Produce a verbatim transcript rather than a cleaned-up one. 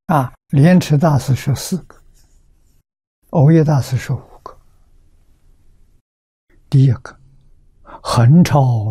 啊，莲池大师说四个，藕益大师说五个。第一个，横超